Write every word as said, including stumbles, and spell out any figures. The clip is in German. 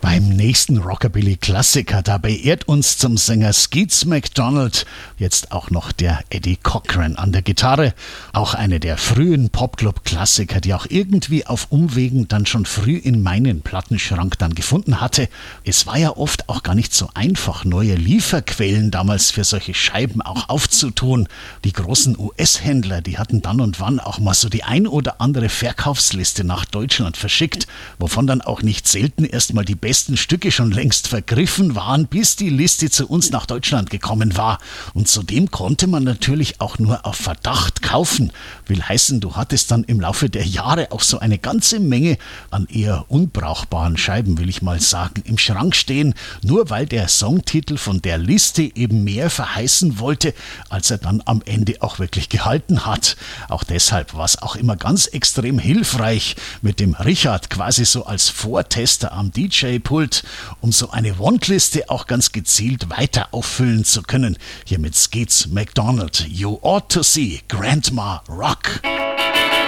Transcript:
Beim nächsten Rockabilly-Klassiker, da beehrt uns zum Sänger Skeets MacDonald jetzt auch noch der Eddie Cochran an der Gitarre. Auch eine der frühen Popclub-Klassiker, die auch irgendwie auf Umwegen dann schon früh in meinen Plattenschrank dann gefunden hatte. Es war ja oft auch gar nicht so einfach, neue Lieferquellen damals für solche Scheiben auch aufzutun. Die großen U S-Händler, die hatten dann und wann auch mal so die ein oder andere Verkaufsliste nach Deutschland verschickt, wovon dann auch nicht selten erstmal die besten Stücke schon längst vergriffen waren, bis die Liste zu uns nach Deutschland gekommen war. Und zudem konnte man natürlich auch nur auf Verdacht kaufen. Will heißen, du hattest dann im Laufe der Jahre auch so eine ganze Menge an eher unbrauchbaren Scheiben, will ich mal sagen, im Schrank stehen, nur weil der Songtitel von der Liste eben mehr verheißen wollte, als er dann am Ende auch wirklich gehalten hat. Auch deshalb war es auch immer ganz extrem hilfreich, mit dem Richard quasi so als Vortester am D J-Pult, um so eine Wantliste auch ganz gezielt weiter auffüllen zu können. Hier mit Skeets MacDonald, You Ought to See Grandma Rock.